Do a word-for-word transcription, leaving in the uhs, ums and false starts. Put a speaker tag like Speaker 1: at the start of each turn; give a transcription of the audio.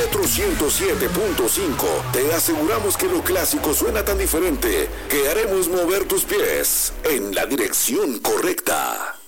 Speaker 1: Metro ciento siete punto cinco, te aseguramos que lo clásico suena tan diferente que haremos mover tus pies en la dirección correcta.